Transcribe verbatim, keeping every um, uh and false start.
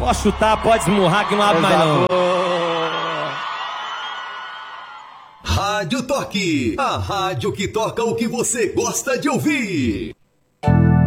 Pode chutar, pode esmurrar que não abre mais não. Rádio Toque, a rádio que toca o que você gosta de ouvir.